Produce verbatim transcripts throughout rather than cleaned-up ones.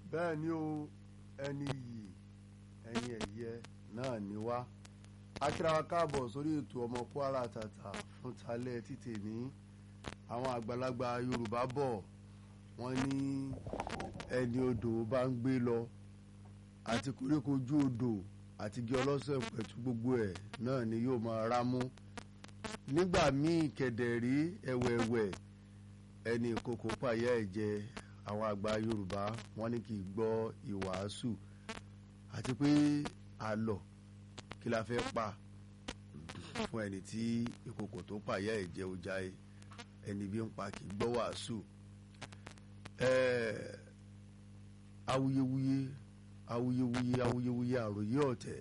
bẹ́ẹ̀ ni o ẹni yìí ẹni ẹ̀yẹ náà ni wá akírawa káàbọ̀ sórí ètò ọmọ Kwara Àtàtà fún talẹ́ títì ní àwọn àgbàlagbà Yorùbá bọ̀ wọ́n ní ẹni odò bá ń gbé lọ àti koríko ojú odò àti igi ọlọ́sẹ̀ pẹ̀tù gbogbo ẹ̀ náà ni yóò máa rámú nígbà míì kẹ̀dẹ̀rí ẹ̀wẹ̀ẹ̀wẹ̀ ẹni ìkòkò pààyà ẹ̀jẹ̀ àwọn àgbà Yorùbá wọ́n ní kì í gbọ́ ìwàásù àti pé àlọ́ kí la fẹ́ pa fún ẹni tí ìkòkò tó pààyà ẹ̀jẹ̀ ọjà ẹni bí ń pa kì í gbọ́ wàásù awuyewuye awuyewuye awuyewuye àròyé ọ̀tẹ̀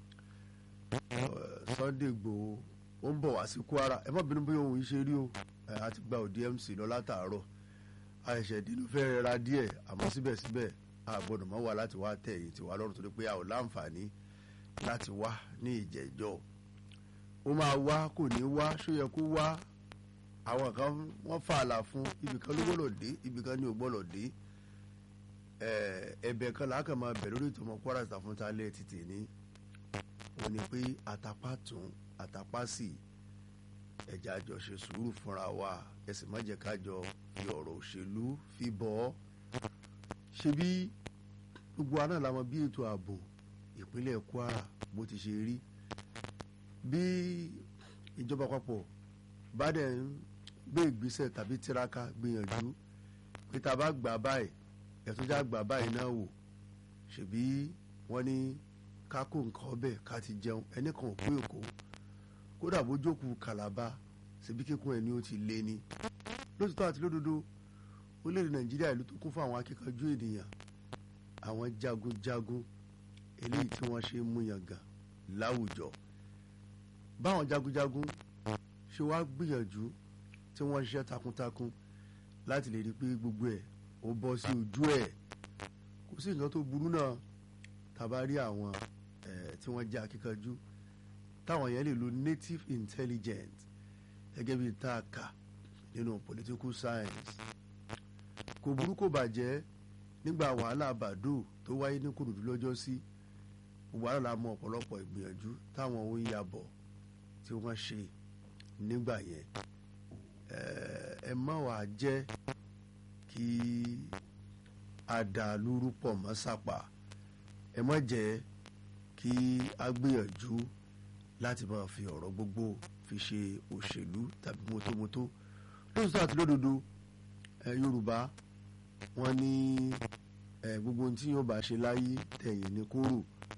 Sunday Igboho ó ń bọ̀ wá sí Kwara ẹ má bínú bóyá òun ṣe rí o a ti gba òdi M C lọ látàárọ̀ àìṣẹ̀ dínú fẹ́ rẹra díẹ̀ àmọ́ síbẹ̀síbẹ̀ a gbọ́dọ̀ mọ́ wá láti wá tẹ̀ èyí tiwa lọ́rùn torí pé a ò láǹfààní láti wá ní ìjẹ́jọ́ ó máa wá kò ní wá ṣó yẹ kó wá àwọn kan wọ́n fà á là fún ibìkan ló gbọ́dọ̀ dé ibìkan ní ò gbọ́dọ̀ dé ẹ̀bẹ̀ kan làákàn máa bẹ̀ lórí ìtọ́mọ Kwara Àtàtà fún talẹ́ títì ní òun ni pé àtàpá tún àtàpá sí ẹ̀já àjọ ṣe sùúrù fúnra wa ẹ̀sìn má jẹ́ ká jọ fi ọ̀rọ̀ òṣèlú fi bọ́ ṣebí gbogbo àná la mọ̀ bí ètò ààbò ìpínlẹ̀ Kwara bó ti ṣe rí bí ìjọba àpapọ̀ bá dẹ̀ ń gbé ìgbésẹ̀ tàbí tiraka gbìyànjú pé tá a bá gbà báyìí ẹ̀túnjà gbà báyìí náà wò ṣebí wọ́n ní ká kó nǹkan ọbẹ̀ ká ti jẹun ẹnìkan ò pé èkó kódà bó jókòó Kàlàbá ṣebí kíkún ẹ̀ ni ó ti lé ní lótìtọ́ àti lódodo orílẹ̀-èdè Nàìjíríà ìlú tó kún fún àwọn akíkanjú ènìyàn àwọn jagunjagun eléyìí tí wọ́n ṣe ń mú yangàn láwùjọ báwọn jagunjagun ṣe wá gbìyànjú tí wọ́n ṣiṣẹ́ takuntakun láti lè rí i pé gbogbo ẹ̀ ó bọ́ sí ojú ẹ̀ kò sí nǹkan tó burú náà tàbá rí àwọn tí wọ́n jẹ́ akíkanjú táwọn yẹn lè lo native intelligence gẹ́gẹ́ bí tá a kà nínú political science kò burú kò bàjẹ́ nígbà wàhálà bàdó tó wáyé ní Kòròdú lọ́jọ́ sí gbogbo àrà la mọ ọ̀pọ̀lọpọ̀ ìgbìyànjú táwọn ohun yàbọ̀ tí wọ́n ṣe nígbà yẹn ẹ má wàá jẹ́ kí àdàlúrú pọ̀ mọ́ sápà ẹ má jẹ́ kí a gbìyànjú láti máa fi ọ̀rọ̀ gbogbo fi ṣe òṣèlú tàbí mótómótó lóòótọ́ àti lódodo Yorùbá wọ́n ní gbogbo ohun tí yóò bá ṣe láyé tẹ̀yìn ní kóró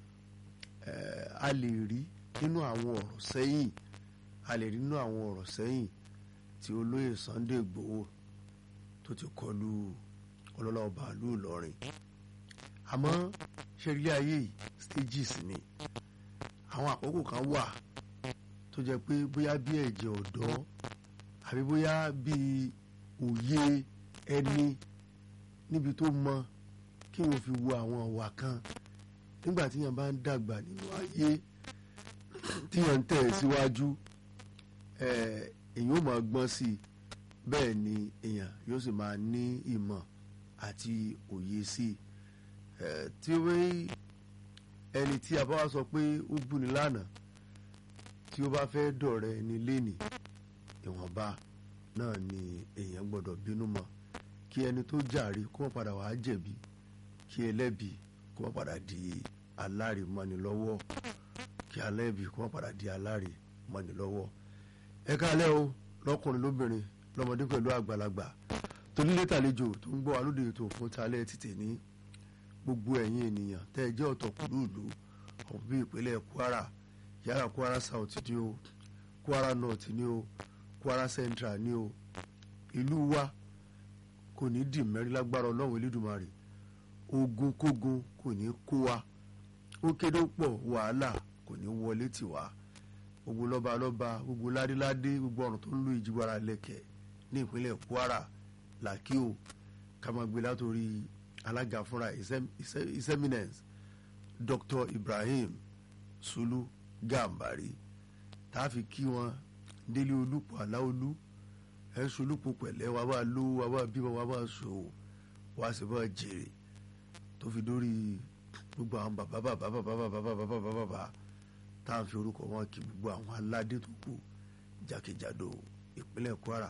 a lè rí nínú àwọn ọ̀rọ̀ sẹ́yìn a lè rí nínú àwọn ọ̀rọ̀ sẹ́yìn tí olóyè Sunday Igboho tó ti kọlu ọlọ́lá ọba ìlú Ìlọrin àmọ́ ṣẹ́rílẹ̀ ayé yìí stages ni àwọn àkókò kan wà tó jẹ́ pé bóyá bí ẹ̀jẹ̀ ọ̀dọ́ àbí bóyá bí òye ẹni níbi tó mọ kí wọ́n fi wo àwọn ọ̀wà kan nígbà tí yẹn bá ń dàgbà nínú ayé tí yẹn ń tẹ̀ síwájú èèyàn ó máa gbọ́n sí i bẹ́ẹ̀ ni èèyàn yóò sì máa ní ìmọ̀ àti òye sí i tí ó wé ẹni tí a bá wá sọ pé ó búni lánàá tí ó bá fẹ́ dọ̀rẹ́ ẹni lénìí ìwọ̀nba náà ni èèyàn gbọ́dọ̀ bínú mọ́ kí ẹni tó jàre kó wọ́n padà wàá jẹ̀bi kí ẹlẹ́bi kó wọ́n padà di aláre mọ́ni lọ́wọ́ kí alẹ́bi kó wọ́n padà di aláre mọ́ni lọ́wọ́ ẹ káalẹ́ o lọ́kùnrin lóbìnrin lọ́mọdé pẹ̀lú àgbàlagbà tó nílé tàlejò tó ń gbọ́ alóde ètò fún talẹ́ títì ní gbogbo ẹ̀yin ènìyàn tẹ́ ẹ jẹ́ ọ̀tọ̀ kúrú ìlú ọ̀hún bí ìpínlẹ̀ Kwara yàrá Kwara South ni o Kwara North ni o Kwara Central ni o ìlú wa kò ní dì mẹ́rin lágbára Ọlọ́run Elédùmarè ogun kógun kò ní kó wa ó kéde pọ̀ wàhálà kò ní wọlé tì wá gbogbo lọ́ba lọ́ba gbogbo ládéládé gbogbo ọ̀run tó ń lo ìjìgbara lẹ́kẹ̀ ní ìpínlẹ̀ Kwara làkí o ká máa gbé látòrí alága fúnra his eminence Doctor Ibrahim Sulu Gambari tá a fi kí wọn délé olùpọ̀ aláolú ẹ̀ ń solúpọ̀ pẹ̀lẹ́ wa bá lówó wa bá bímọ wa bá sòwò wa sì bá jèrè tó fi dórí gbogbo àwọn bàbá bàbá bàbá bàbá bàbá bàbá bàbá tá à ń fi orúkọ wọn kí gbogbo àwọn aládé tó kù jákèjádò ìpínlẹ̀ Kwara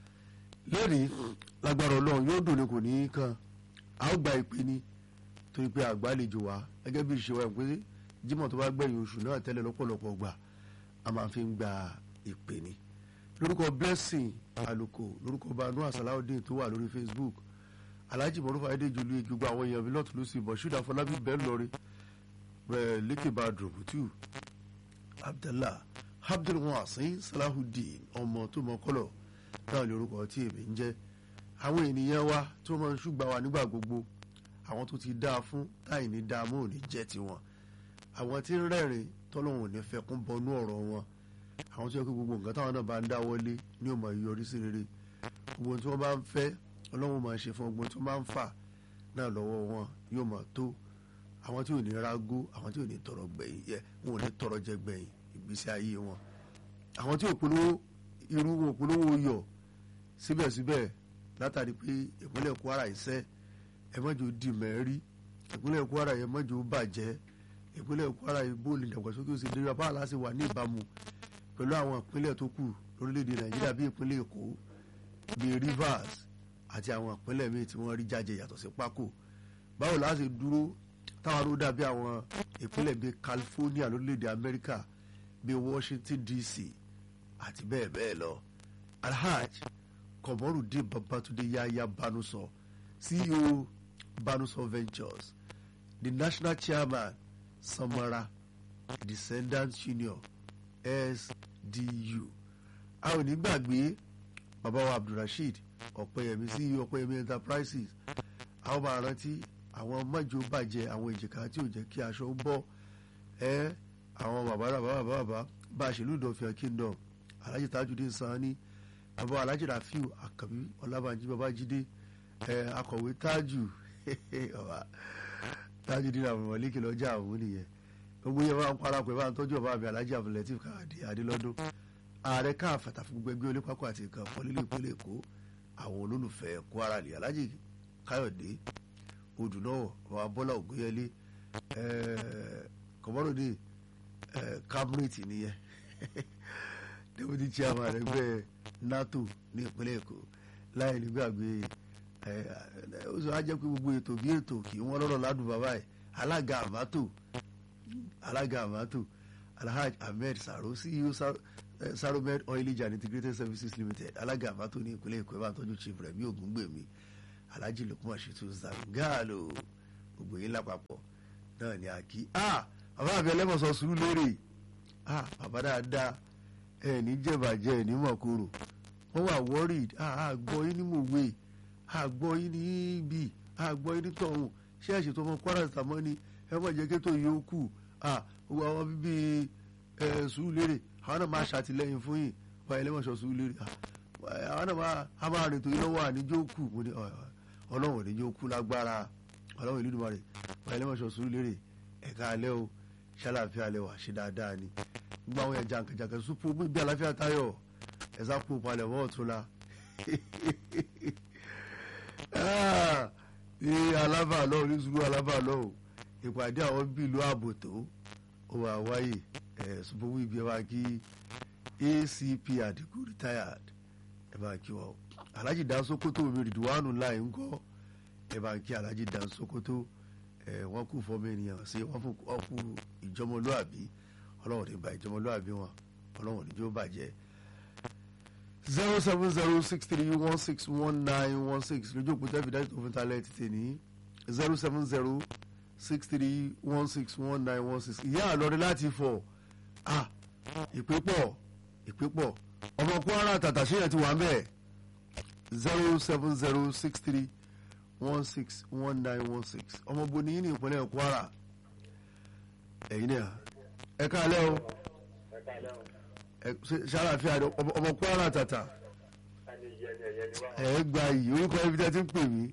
lónìí lágbára Ọlọ́run yóò dùn ní kò ní í kan a ó gba ìpè ní torí pé àgbàlejò wa gẹ́gẹ́ bí ìṣe wa pé Jímọ̀ tó bá gbẹ̀yìn oṣù náà tẹ́lẹ̀ lọ́pọ̀lọpọ̀ gbà a máa fi ń gba ìpè ní lórúkọ Blessing Àlùkò lórúkọ Banu Asalaudeen tó wà lórí Facebook Alhaji Moruf Adéjolú gbogbo àwọn èèyàn mi lọ́tún lọ́sí Moshood Afọlábí bẹ́ẹ̀ lọ́rí rẹ̀ lékè Badru Butu Abdallah Abdulwasin Salahudeen ọmọ tó mọ kọ́lọ̀ náà ní orúkọ tí èmi ń jẹ́ àwọn ènìyàn wa tó máa ń ṣùgbà wa nígbà gbogbo àwọn tó ti dáa fún táì ní dáa mọ́ òní jẹ́ tiwọn àwọn tí ń rẹ́rìn tọ́lọ́hún ò ní fẹ́ kún bọnú ọ̀rọ̀ wọn àwọn tí wọ́n kó gbogbo nǹkan táwọn náà bá ń dáwọ́lé ní ó máa yọrí sí rere gbogbo tí wọ́n bá ń fẹ́ Ọlọ́run máa ṣe fún ọgbọ́n tí wọ́n bá ń fà náà lọ́wọ́ wọn yóò máa tó àwọn tí ò ní rágó àwọn tí ò ní tọrọ gbẹ̀yìn yẹ wọn ò ní tọrọ jẹ gbẹ̀yìn ìgbésí ayé wọn àwọn tí ò polówó irú wọn ò polówó yọ síbẹ̀síbẹ̀ látàrí pé ìpínlẹ̀ Kwara iṣẹ́ ẹ̀mọ́jọ di mẹ́rí ìpínlẹ̀ Kwara ẹ̀mọ́jọ bàjẹ́ ìpínlẹ̀ Kwara ìbò ìdàgbàsókè òsì dèrè apá aláṣẹ wà ní ìbámu pẹ̀lú àwọn ìpínlẹ̀ tó kù lórílẹ̀‐èdè Nàìjíríà bí ìpínlẹ̀ Èkó bíi Rivers àti àwọn ìpínlẹ̀ míì tí wọ́n rí jáde yàtọ̀ sí pákó báwo la ṣe dúró táwọn ló dàbí àwọn ìpínlẹ̀ bíi California lórílẹ̀‐èdè Amẹ́ríkà bíi Washington D C àti bẹ́ẹ̀ bẹ́ẹ̀ lọ Alhaj Komorudeen Babatunde Yahya Banuso C E O Banuso Ventures the national chairman Samara Descendants Union S D U a ò ní gbàgbé bàbá wa Abdulrasheed Ọ̀pẹ́yẹmí C E O Ọ̀pẹ́yẹmí Enterprises àwọn máa rántí àwọn mọ́jọ bàjẹ́ àwọn èjìká tí ò jẹ́ kí aṣọ ń bọ́ ẹ́ àwọn bàbá bàbá bàbá bàbá bá a ṣe lùdọ̀fẹ́ kingdom Alhaji Tajudeen Sani bàbá Alhaji Rafiu Akabi Ọlábànjí Babájídé ẹ akọ̀wé Tájù Tajudeen àmọ̀lẹ́kẹ̀ lọ́jà àwọn nìyẹn gbogbo yẹn máa ń parapọ̀ ẹ̀ máa ń tọ́jú ọba àbí Alhaji Abdulateef Káàdé Adélọ́dún ààrẹ káàfàtà fún gbogbo ẹgbẹ́ onípákó àti nǹkan fọlílẹ̀ ìpínlẹ̀ Èkó àwọn olólùfẹ́ Kwara lè Alhaji Káyọ̀dé Odùnáwọ̀ bàbá Bọ́lá Ògúnyẹlé Komorudeen cabinet nìyẹn deputy chairman ẹgbẹ́ NATO ní ìpínlẹ̀ Èkó láì nígbàgbé ó sọ á jẹ́ pé gbogbo ètò bí ètò kì í wọ́n lọ́rọ̀ ládùn bàbá ẹ̀ alága àmátò alága àmátò Alhaji Ahmed Saro C E O Saromed Oilage and Integrated Services Limited alága àmátò ní ìpínlẹ̀ Èkó ẹ̀ bá tọ́jú chief Rẹ̀mí Ògúngbèmí Alhaji Lukman Shitu Zangalo gbogbo yín lápapọ̀ náà ni àkí ah bàbá àbí ẹlẹ́mọ̀sán sùúrù lérè ah bàbá dáadáa ẹ ní jẹ̀bàjẹ́ ẹ ní mọ̀kúrò wọ́n wà worried ah àgbọ̀ yín ní mòwe àgbọ̀ yín ní ibi àgbọ̀ yín ní tọ̀hún ṣé ẹ̀ṣẹ̀ tó mọ Kwara tàmọ́ ni ẹ mọ̀ jẹ́ kétò yóò kù ah gbogbo àwọn bíbí ẹ sùúrù lérè àwọn náà máa ṣàtìlẹ́yìn fún yín wà ẹlẹ́mọ̀sán sùúrù lérè àwọn náà máa a máa rìn tó yín lọ́wọ́ àníjó kù mo ní ọlọ́run àníjó kù lágbára ọlọ́run ìlú Ìdùmarè wà ẹlẹ́mọ̀sán sùúrù lérè ẹ̀ka alẹ́ o ṣàlàfíà alẹ́ wà ṣe dáadáa ni gbogbo àwọn ẹja nkẹjàkẹ súpò bí àlàáfíà Táyọ̀ ẹ̀sà pò palẹ̀ wọ́n ọ̀tún la ní alábàálọ́ oníṣùgbọ́n alábàálọ́ ìpàdé àwọn bí ìlú ààbò tó ó wà wáyé ẹ̀ súpò wíbi ẹ̀ bá kí A C P Àdìgún retired ẹ̀ bá kí wọ́n Alhaji Dan Sokoto mi Ridwanu láì ń kọ́ ẹ̀ bá kí Alhaji Dan Sokoto ẹ̀ wọ́n kú fọ́mọ ènìyàn sí wọ́n kú ìjọmọlúàbí ọlọ́run ní ba ìjọmọlúàbí wọn ọlọ́run ní jó bàjẹ́ zero seven zero six three one six one nine one six lójú òpó tẹ́fì dájú tó fi ta lẹ́ẹ̀tì tè ní zero seven zero six three one six one nine one six ìyá àlọ́rin láti fọ̀ ah ìpépọ̀ ìpépọ̀ ọmọ Kwara tàtà ṣé yẹn ti wà mẹ́ẹ̀ zero seven zero six three one six one nine one six ọmọ boni yín ní ìpínlẹ̀ Kwara ẹ̀yin náà ẹ káalẹ́ o ṣàlàfíà ọmọ Kwara tàtà ẹ gba yìí orúkọ ibi tẹ́ ti ń pè mí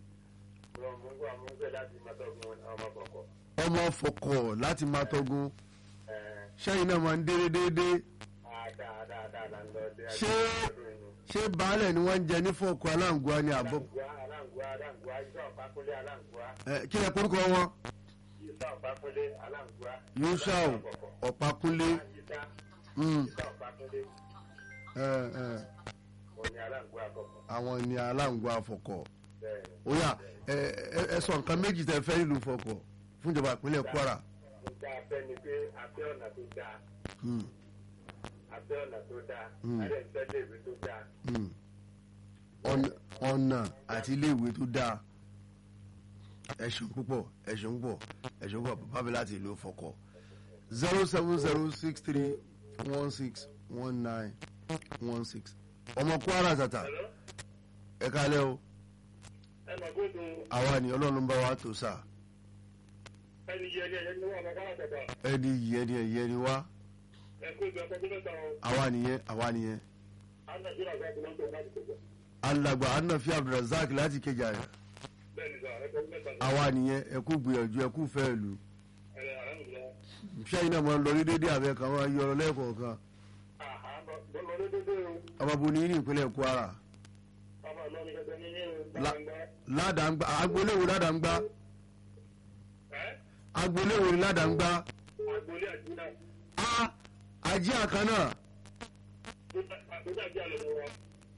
ọmọ fọkọ láti Mátógún ṣẹ́yìn náà máa ń déré déédéé ṣé ṣé baálẹ̀ ni wọ́n ń jẹ ní fọ́ọ̀kù aláǹgbá ni àbọ̀. aláǹgbá aláǹgbá Isa Ọ̀pákúnlé aláǹgbá. ẹ kí lẹ kórúkọ wọn. Isa Ọ̀pákúnlé aláǹgbá. Yusau Ọ̀pákúnlé. Isa Ọ̀pákúnlé. ẹ ẹ Wọ́n ní aláǹgbá àkọ́kọ́. àwọn ni aláǹgbá afọkọ. Bẹ́ẹ̀ni. ó yá ẹ ẹ sọ nǹkan méjì tẹ́ fẹ́ nílùú fọkọ fún ìjọba ìpínlẹ̀ Kwara. Mo dá abẹ́ ni pé abẹ́ ọ̀nà tó dáa. Hmm, Abẹ́ ọ̀nà tó dáa. Mm. Adé ń tẹ́lẹ̀ ìwé tó dáa. hmm. Ọ̀nà- ọ̀nà àti iléèwé tó dáa. ẹ ṣeun púpọ̀ ẹ ṣeun púpọ̀ ẹ ṣeun púpọ̀ bàbá mi láti ìlú fọkọ. zero seven zero six three one six one nine one six ọmọ Kwara tata Hello? ẹ kálẹ́ o Ẹ mọ̀ gbọ́dọ̀ àwa ni Ọlọ́run ń bá wa tó sà ẹni yẹ ẹni ẹ̀yẹ ní wọ́n ọmọ kọ́lá tẹ̀tọ̀. ẹni yìí ẹni ẹ̀yẹ ni wá Ẹ kó ìgbà ọkọ̀ tó mẹ́ta o. àwa nìyẹn àwa nìyẹn Anna Jira ọ̀gá tó lọ́tọ̀ láti tẹ̀tọ̀. alàgbà Anafi Abdulrasaq láti Ìkẹjà rẹ Bẹ́ẹ̀ni sọ, ẹ kó mẹ́ta ní. àwa nìyẹn ẹ kú gbìyànjú ẹ kú fẹ́ ìlú Ẹ̀rẹ̀ àrẹ́mùlá. ṣẹ́yìn náà máa ń lọ ní dédé àbẹ kan máa yọ ọ lẹ́ẹ̀kọ̀ọ̀kan Àhá, bọ́ lọ ní dédé o. ọmọbìnrin ní ní ìpínlẹ̀ Kwara Bàbá lọ́ni gẹ́gẹ́ ní yín o. La- Gbàgbà. ládàǹgbà agboléwo ládàǹgbà Ẹ́ agboléwo ni ládàǹgbà Agbolé àjúdà. a ajé àkànnà Tó dàbí àlọ́ wọn.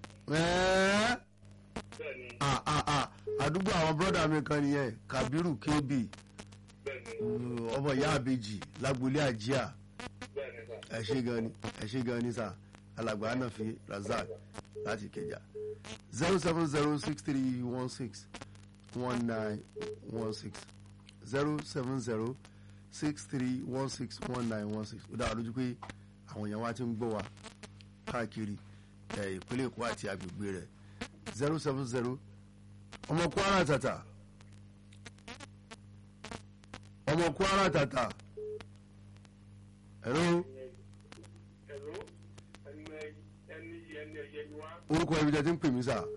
ẹ̀ẹ́ Bẹ́ẹ̀ni, a a a àdúgbò àwọn bọ́dà mi kan nìyẹn Kabiru Kébì bẹ́ẹ̀ni, ọmọ ìyá àbèjì lágbolé àjíà bẹ́ẹ̀ni sọ. ẹ ṣé gan ni ẹ ṣé gan ni sà alàgbà Anafi Razak láti Ìkẹjà zero seven zero six three one six one nine one six zero seven zero six three one six one nine one six ó dára lójú pé àwọn èèyàn wa ti ń gbọ́ wa káàkiri ẹ ìpínlẹ̀ Èkó àti agbègbè rẹ̀ zero seven zero ọmọ Kwara tata ọmọ Kwara tata hello. Ẹ̀rọ ẹni ẹni ẹni ẹ̀yẹ ni wá. orúkọ ibi tẹ́ ti ń pè mí sà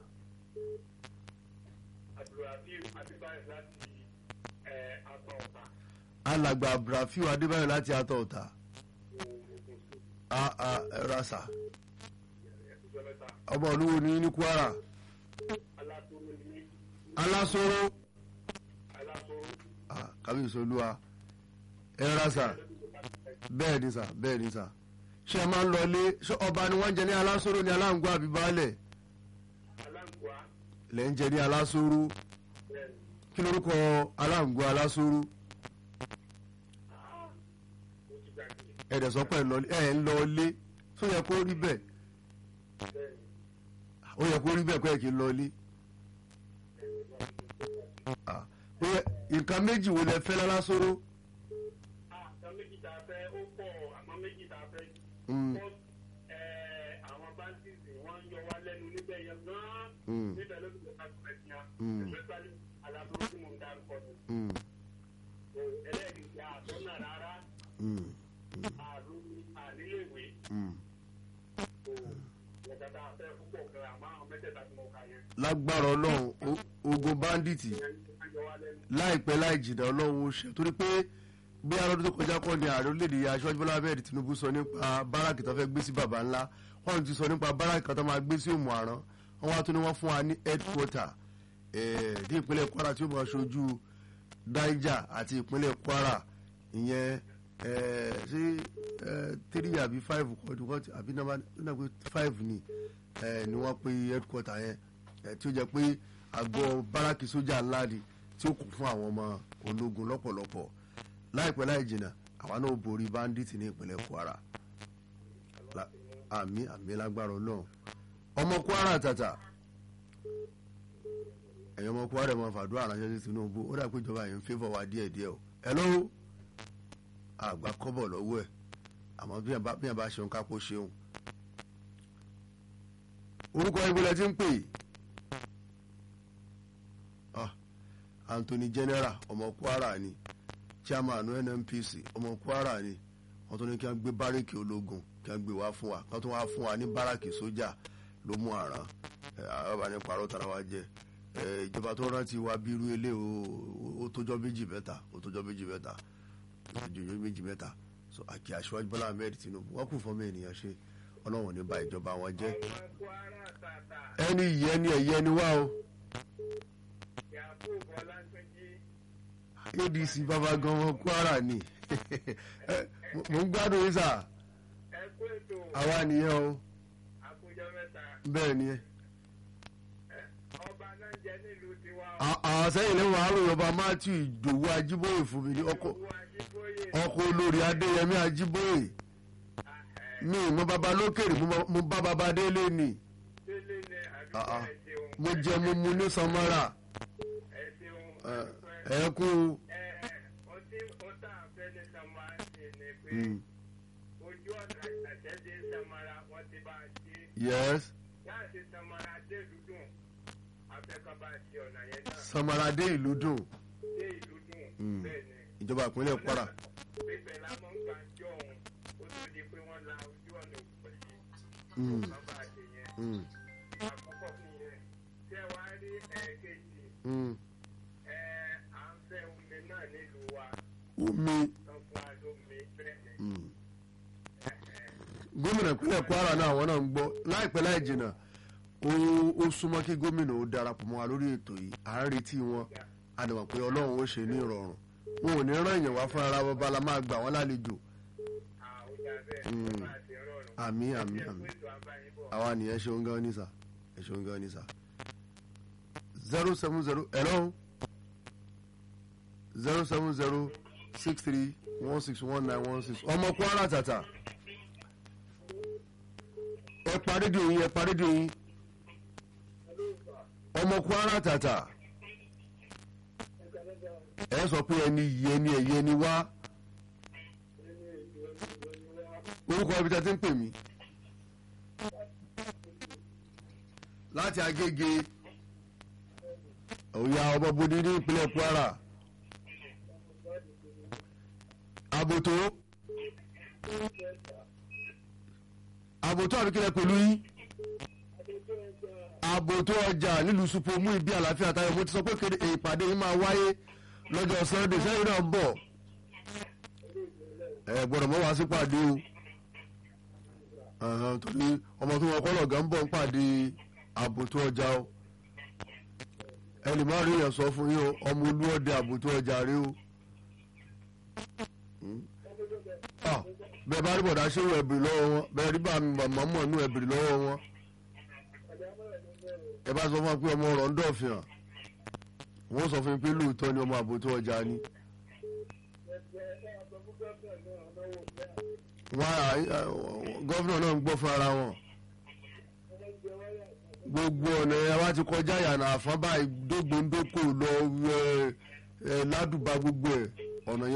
Abdulrafiu Adébáyọ̀ láti ẹ̀ Àtọ̀ Ọ̀tà. alàgbà Abdulrafiu Adébáyọ̀ láti Àtọ̀ Ọ̀tà Oògùn Sùn. a a ẹ̀rọ sà Ẹ̀kújọ́ mẹ́ta. ọmọ olúwo ní ní Kwara Alásòrò ní alásòrò Alásòrò. ah kábíyèsí olúwa ẹ̀rọ sà bẹ́ẹ̀ ni sà bẹ́ẹ̀ ni sà ṣé ẹ máa ń lọlé ṣé ọba ni wọ́n ń jẹ ní alásòrò ní aláǹgbá àbí baálẹ̀ Aláǹgbá. lẹ́ ń jẹ ní alásòrò Bẹ́ẹ̀ni. kí lórúkọ aláǹgbá alásòrò Ah, ó ti gbàgbé. ẹ̀dẹ̀ sọ pé ẹ̀ ń lọlé tó yẹ kó rí bẹ́ẹ̀ Bẹ́ẹ̀ni. ó yẹ kó rí bẹ́ẹ̀ kó yẹ kí n lọlé ah ó yẹ nǹkan méjì wo lẹ fẹ́ lálásòrò. Ah, nǹkan méjì tá a fẹ́ ó pọ̀ àmọ́ méjì tá a fẹ́. Mm. First, eh, àwọn báńkìsì wọ́n ń yọ wá lẹ́nu níbẹ̀ yẹn gan-an. Mm. Níbẹ̀ ló ti ṣe ká sọ̀rọ̀ ẹ̀sìn yá. Mm. Especially aláboyún tí mo ń dárúkọ ni. Mm. So, ẹlẹ́ẹ̀kejì àtọ́nà rárá. Mm. Àrùn àníléèwé. Mm. So, ìyẹ̀dá tá a fẹ́ púpọ̀ gan àmọ́ àwọn mẹ́tẹ̀ẹ̀ta tí mo kà yẹn. lágbára ọlọ́run o- ogun báńdíìtì Ìyẹn ń yọ wá lẹ́nu. láìpẹ́ láì jìnnà ọlọ́run ó ṣe torí pé bí arọ́dún tó kọjá kọ́ ni ààrẹ orílẹ̀-èdè Aṣíwájú Bọ́lá Ahmed Tinubu sọ nípa báràkì tó fẹ́ gbé sí baba ńlá wọ́n ti sọ nípa báràkì kan tó máa gbé sí òmù àrán wọ́n wá tó ní wọ́n fún wa ní headquarter ẹ̀ẹ́ ní ìpínlẹ̀ Kwara tí ó máa ṣojú Niger àti ìpínlẹ̀ Kwara ìyẹn ẹ̀ẹ́ sí ẹ̀ẹ́ three àbí five kọ́ọ̀dù kọ́ọ̀tù àbí nàbà five ni ẹ̀ẹ́ ni wọ́n pe headquarter yẹn ẹ̀ tí ó jẹ́ pé àgọ́ báràkì sójà ńlá ni tí ó kún fún àwọn ọmọ ológun lọ́pọ̀lọpọ̀ láìpẹ́ láì jìnnà àwa náà borí bandit ní ìpínlẹ̀ Kwara La- àmì àmì lágbára Ọlọ́run ọmọ Kwara tàtà ẹ̀yin ọmọ Kwara máa fàdúrà ránṣẹ́ sí Tinubu ó dà pé ìjọba yìí ń fẹ́fọ̀ wá díẹ̀ díẹ̀ o hello àgbà kọ́bọ̀ lọ́wọ́ ẹ̀ àmọ́ bí ẹ̀ bí ẹ̀ bá ṣeun kápó ṣeun orúkọ ibùdó ti ń pè ah Anthony General ọmọ Kwara ni chairman N N P C ọmọ Kwara ni wọ́n tún ní kí wọ́n gbé bárẹ́kì ológun kí wọ́n gbé wá fún wa kí wọ́n tún wá fún wa ní bárẹ́kì sójà ló mú àrán àbá ní parọ́ tara wa jẹ ìjọba tó rántí wa bí irú ilé ó tójọ́ méjì mẹ́ta ó tójọ́ méjì mẹ́ta ó tójọ́ méjì mẹ́ta so àkí Aṣíwájú Bọ́lá Ahmed Tinubu wọ́n kù fún mi ènìyàn ṣe Ọlọ́run ní ba ìjọba wọn jẹ́. Àwọn Kwara ẹni yìí ẹni ẹ̀yẹ ẹni wá o. Yakubu Ọlátúnjí. A D C bàbá gan wọn Kwara ni mo ń gbádùn yín sà. Ẹ kú ètò. Àwa nìyẹn o. Àkójọ mẹ́ta. Bẹ́ẹ̀ ni ẹ. Ọba náà jẹ nílùú tiwa. àwọn sẹ́yìn lẹ́wọ̀n àròyìn ọba Matthew Ìdòwú Ajíbóyè fún mi ní ọkọ̀ ọkọ̀ olórí Adéyẹmí Ajíbóyè mi mo bàbá lókèrè mo bá bàbá délé ni mo jẹ mo mu ní Samara ẹ kú. Ojú ọ̀nà àtẹ̀dé Samara wọ́n ti bá a ṣe. Yes. Láti Samara dé ìlú dùn. Afẹ́kọ̀ bá a ṣe ọ̀nà yẹn náà. Samara dé ìlú dùn. Dé ìlú dùn. Bẹ́ẹ̀ ni. Ìjọba ìpínlẹ̀ Kwara. Pípẹ́ lámọ́ ń gbà jọ òun. Ó tó di pé wọ́n la ojú ọ̀nà òpin yìí. Wọ́n bá a ṣe yẹn. Àkọ́kọ́ fún yẹn. Ṣé wàá rí ẹ̀ẹ́kejì? Ẹ à ń fẹ́ omi náà nílùú wa. Omi. Sọ fún wa lómi bẹ́ẹ̀ ni. Gómìnà ìpínlẹ̀ Kwara náà àwọn náà ń gbọ́ láìpẹ́ láì jìnnà ó súnmọ́ kí gómìnà ó darapọ̀ mọ́ wa lórí ètò yìí à ń retí wọn a dẹ̀ mọ̀ pé Ọlọ́run ó ṣe ní ìrọ̀rùn wọn ò ní rán èèyàn wá fún ara bàbá la máa gbà wọ́n lálejò. Àmín àmín àmín àwa nìyẹn ṣeun gan ní sà ẹ ṣeun gan ní sà. zero seven zero hello zero seven zero six three one six one nine one six ọmọ Kwara tàtà. Ẹ pa rédíò yín ẹ pa rédíò yín ọmọ Kwara tàtà ẹ sọ pé ẹni yìí ẹni ẹ̀yẹ ẹni wá orúkọ ibi tí a ti ń pè mí láti Agége òòyà ọmọ bodi ní ìpínlẹ̀ Kwara àbòtó àbòtó àbíkílẹ̀ pẹ̀lú yín àbòtó ọjà nílùú Supomu ibi àlàáfíà táyọ̀ mo ti sọ pé kéde ìpàdé yìí máa wáyé lọ́jọ́ Sunday sẹ́yìn náà ń bọ̀ ẹ gbọ́dọ̀ mọ́ wá sí pàdé o torí ọmọ tó wọn kọ́ lọ̀gá ń bọ̀ ń pàdé àbòtó ọjà o ẹ lè má rí èèyàn sọ fún yín o ọmọ olúọdẹ àbòtó ọjà rí o bẹ́ẹ̀ bá rí bọ̀dá ṣéwò ẹ̀bìrì lọ́wọ́ wọn bẹ́ẹ̀ rí bá màmá mọ̀ nú ẹ̀bìrì lọ́wọ́ wọn ẹ bá sọ fún wa pé ọmọ ọ̀rọ̀ ń dọ̀fìn hàn wọ́n sọ fún mi pé lóòótọ́ ni ọmọ àbòtó ọjà ni. gọ́fìnà náà ń gbọ́ fún ara wọn gbogbo ọ̀nà ẹ̀ wá ti kọjá ìyànà àfọ́n báyìí dógbòndókò lọ ládùbà gbogbo ẹ̀ ọ̀nà yẹn.